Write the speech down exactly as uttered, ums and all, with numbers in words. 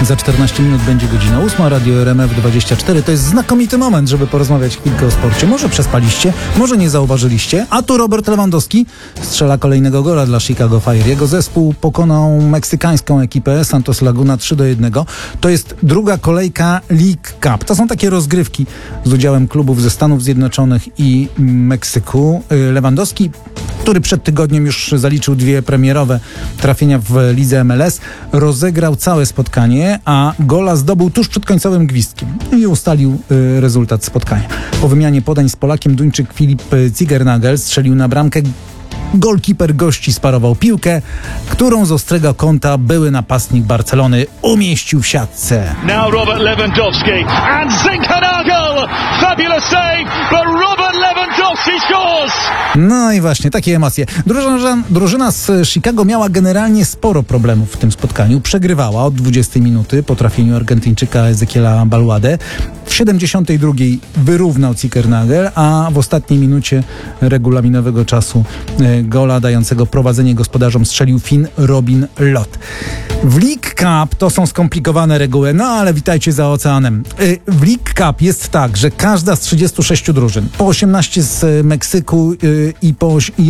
Za czternaście minut będzie godzina ósma, Radio R M F dwadzieścia cztery. To jest znakomity moment, żeby porozmawiać chwilkę o sporcie. Może przespaliście, może nie zauważyliście. A tu Robert Lewandowski strzela kolejnego gola dla Chicago Fire. Jego zespół pokonał meksykańską ekipę Santos Laguna trzy do jednego. To jest druga kolejka League Cup. To są takie rozgrywki z udziałem klubów ze Stanów Zjednoczonych i Meksyku. Lewandowski, który przed tygodniem już zaliczył dwie premierowe trafienia w lidze M L S, rozegrał całe spotkanie, a gola zdobył tuż przed końcowym gwizdkiem i ustalił y, rezultat spotkania. Po wymianie podań z Polakiem Duńczyk Filip Zigernagel strzelił na bramkę. Golkiper gości sparował piłkę, którą z ostrego kąta były napastnik Barcelony umieścił w siatce. Now Robert Lewandowski and Zinkernagel! Fabulous save, but Robert Lewandowski scores! No i właśnie, takie emocje. Drużyna, drużyna z Chicago miała generalnie sporo problemów w tym spotkaniu. Przegrywała od dwudziestej minuty po trafieniu Argentyńczyka Ezekiela Balładę. W siedemdziesiątej drugiej wyrównał Zinkernagel, a w ostatniej minucie regulaminowego czasu gola dającego prowadzenie gospodarzom strzelił Fin Robin Lott. W League Cup to są skomplikowane reguły, no ale witajcie za oceanem. W League Cup jest tak, że każda z trzydziestu sześciu drużyn, po osiemnaście z Meksyku i po